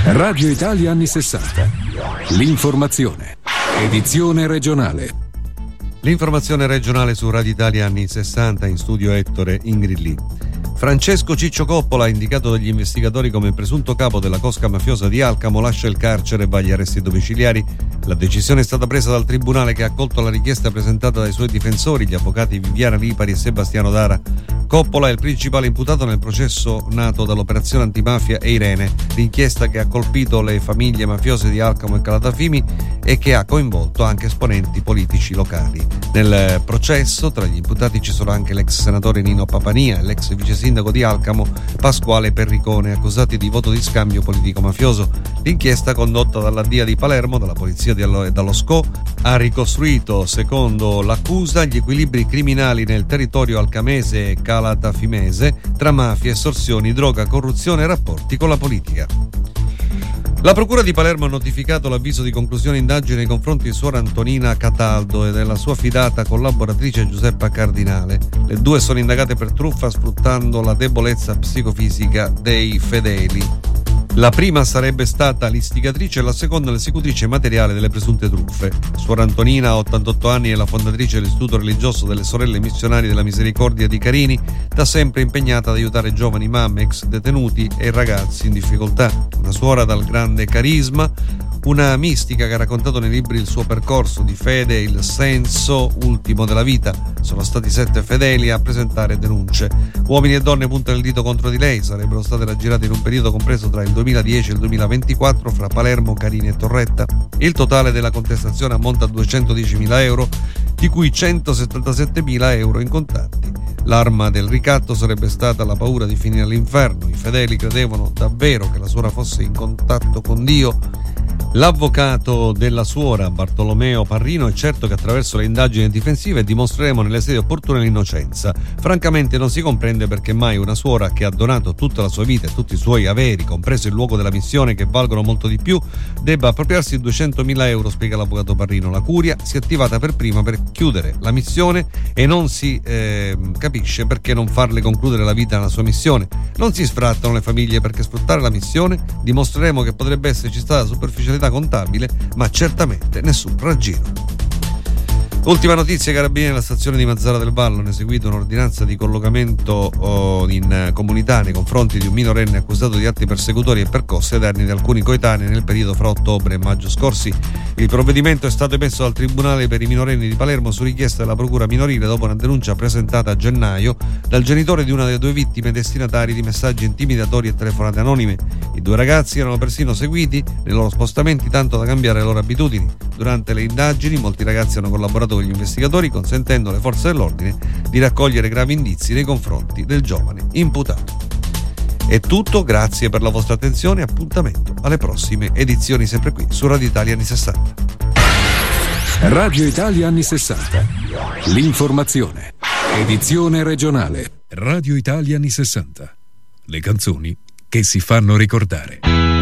Radio Italia anni 60. L'informazione. Edizione regionale. L'informazione regionale su Radio Italia anni 60, in studio Ettore Ingrilli. Francesco Ciccio Coppola, indicato dagli investigatori come presunto capo della cosca mafiosa di Alcamo, lascia il carcere e va agli arresti domiciliari. La decisione è stata presa dal tribunale, che ha accolto la richiesta presentata dai suoi difensori, gli avvocati Viviana Lipari e Sebastiano Dara. Coppola è il principale imputato nel processo nato dall'operazione antimafia Eirene, l'inchiesta che ha colpito le famiglie mafiose di Alcamo e Calatafimi e che ha coinvolto anche esponenti politici locali. Nel processo tra gli imputati ci sono anche l'ex senatore Nino Papania e l'ex vice sindaco di Alcamo Pasquale Perricone, accusati di voto di scambio politico-mafioso. L'inchiesta, condotta dalla DIA di Palermo, dalla polizia e dallo SCO, ha ricostruito, secondo l'accusa, gli equilibri criminali nel territorio alcamese e calatafimese tra mafia, estorsioni, droga, corruzione e rapporti con la politica. La Procura di Palermo ha notificato l'avviso di conclusione indagine nei confronti di suora Antonina Cataldo e della sua fidata collaboratrice Giuseppa Cardinale. Le due sono indagate per truffa sfruttando la debolezza psicofisica dei fedeli. La prima sarebbe stata l'istigatrice e la seconda l'esecutrice materiale delle presunte truffe. Suora Antonina ha 88 anni e è la fondatrice dell'Istituto Religioso delle Sorelle Missionarie della Misericordia di Carini, da sempre impegnata ad aiutare giovani mamme, ex detenuti e ragazzi in difficoltà. Una suora dal grande carisma, una mistica che ha raccontato nei libri il suo percorso di fede e il senso ultimo della vita. Sono stati 7 fedeli a presentare denunce. Uomini e donne puntano il dito contro di lei. Sarebbero state raggirate in un periodo compreso tra il 2010 e il 2024 fra Palermo, Carini e Torretta. Il totale della contestazione ammonta a 210.000 euro, di cui 177.000 euro in contanti. L'arma del ricatto sarebbe stata la paura di finire all'inferno. I fedeli credevano davvero che la suora fosse in contatto con Dio. L'avvocato della suora, Bartolomeo Parrino, è certo che attraverso le indagini difensive dimostreremo nelle sedi opportune l'innocenza. Francamente non si comprende perché mai una suora che ha donato tutta la sua vita e tutti i suoi averi, compreso il luogo della missione che valgono molto di più, debba appropriarsi 200.000 euro, spiega l'avvocato Parrino. La curia si è attivata per prima per chiudere la missione e non si capisce perché non farle concludere la vita nella sua missione. Non si sfrattano le famiglie perché sfruttare la missione. Dimostreremo che potrebbe esserci stata superficialità contabile, ma certamente nessun raggiro. Ultima notizia: carabinieri alla stazione di Mazzara del Vallo hanno eseguito un'ordinanza di collocamento in comunità nei confronti di un minorenne accusato di atti persecutori e percosse ai danni di alcuni coetanei nel periodo fra ottobre e maggio scorsi. Il provvedimento è stato emesso dal Tribunale per i minorenni di Palermo su richiesta della Procura minorile dopo una denuncia presentata a gennaio dal genitore di una delle due vittime destinatari di messaggi intimidatori e telefonate anonime. I due ragazzi erano persino seguiti nei loro spostamenti tanto da cambiare le loro abitudini. Durante le indagini molti ragazzi hanno collaborato con gli investigatori, consentendo alle forze dell'ordine di raccogliere gravi indizi nei confronti del giovane imputato. È tutto, grazie per la vostra attenzione e appuntamento alle prossime edizioni, sempre qui su Radio Italia anni 60. Radio Italia anni 60. L'informazione. Edizione regionale. Radio Italia anni 60. Le canzoni che si fanno ricordare.